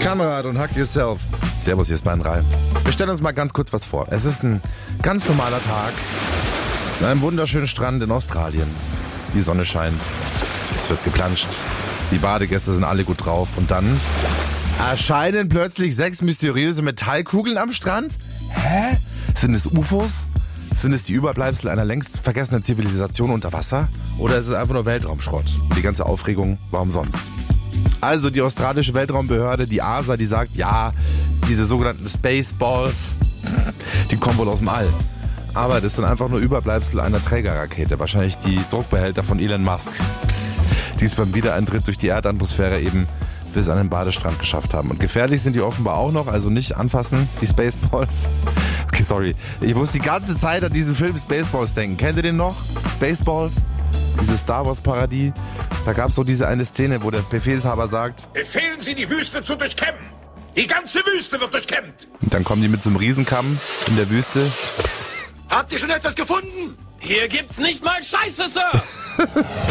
Kamerad und Hug Yourself. Servus, hier ist mein Reim. Wir stellen uns mal ganz kurz was vor. Es ist ein ganz normaler Tag an einem wunderschönen Strand in Australien. Die Sonne scheint, es wird geplanscht, die Badegäste sind alle gut drauf und dann erscheinen plötzlich 6 mysteriöse Metallkugeln am Strand? Hä? Sind es UFOs? Sind es die Überbleibsel einer längst vergessenen Zivilisation unter Wasser? Oder ist es einfach nur Weltraumschrott? Die ganze Aufregung war umsonst. Also die australische Weltraumbehörde, die ASA, die sagt, ja, diese sogenannten Spaceballs, die kommen wohl aus dem All. Aber das sind einfach nur Überbleibsel einer Trägerrakete, wahrscheinlich die Druckbehälter von Elon Musk, die es beim Wiedereintritt durch die Erdatmosphäre eben bis an den Badestrand geschafft haben. Und gefährlich sind die offenbar auch noch, also nicht anfassen, die Spaceballs. Okay, sorry. Ich muss die ganze Zeit an diesen Film Spaceballs denken. Kennt ihr den noch? Spaceballs? Dieses Star Wars Paradis. Da gab es so diese eine Szene, wo der Befehlshaber sagt: Befehlen Sie, die Wüste zu durchkämmen. Die ganze Wüste wird durchkämmt. Und dann kommen die mit so einem Riesenkamm in der Wüste. Habt ihr schon etwas gefunden? Hier gibt's nicht mal Scheiße, Sir!